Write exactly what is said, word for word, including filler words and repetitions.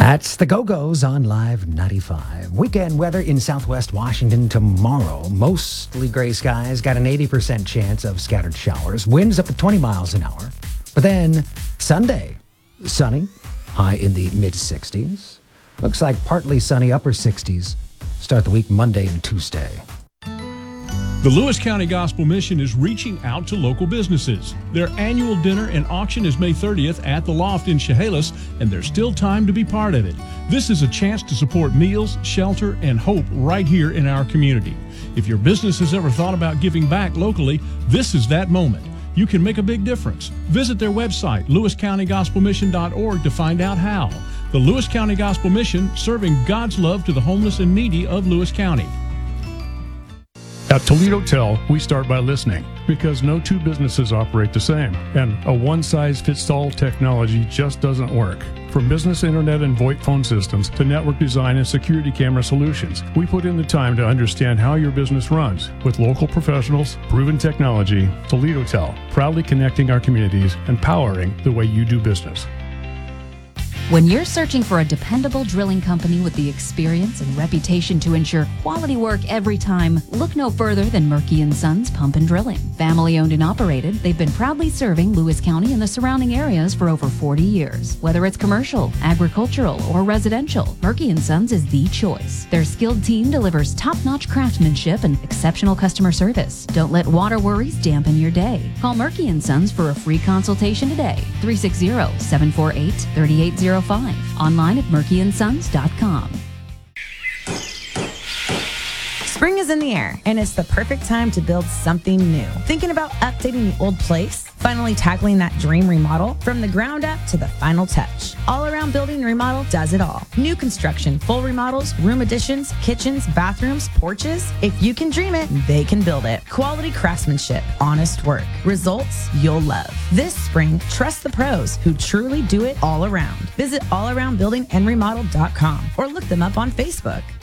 That's the Go-Go's on Live ninety-five. Weekend weather in southwest Washington tomorrow. Mostly gray skies, got an eighty percent chance of scattered showers. Winds up to twenty miles an hour. But then Sunday, sunny, high in the mid-sixties. Looks like partly sunny, upper sixties. Start the week Monday and Tuesday. The Lewis County Gospel Mission is reaching out to local businesses. Their annual dinner and auction is May thirtieth at the Loft in Chehalis, and there's still time to be part of it. This is a chance to support meals, shelter, and hope right here in our community. If your business has ever thought about giving back locally, this is that moment. You can make a big difference. Visit their website, lewis county gospel mission dot org, to find out how. The Lewis County Gospel Mission, serving God's love to the homeless and needy of Lewis County. At Toledo Tel, we start by listening, because no two businesses operate the same, and a one-size-fits-all technology just doesn't work. From business internet and VoIP phone systems to network design and security camera solutions, we put in the time to understand how your business runs. With local professionals, proven technology, Toledo Tel, proudly connecting our communities and powering the way you do business. When you're searching for a dependable drilling company with the experience and reputation to ensure quality work every time, look no further than Murky and Sons Pump and Drilling. Family owned and operated, they've been proudly serving Lewis County and the surrounding areas for over forty years. Whether it's commercial, agricultural, or residential, Murky and Sons is the choice. Their skilled team delivers top-notch craftsmanship and exceptional customer service. Don't let water worries dampen your day. Call Murky and Sons for a free consultation today. three six zero, seven four eight, three eight zero five. Online at murky and sons dot com. Spring is in the air, and it's the perfect time to build something new. Thinking about updating the old place? Finally tackling that dream remodel? From the ground up to the final touch, All Around Building and Remodel does it all. New construction, full remodels, room additions, kitchens, bathrooms, porches. If you can dream it, they can build it. Quality craftsmanship, honest work, results you'll love. This spring, trust the pros who truly do it all around. Visit all around building and remodel dot com or look them up on Facebook.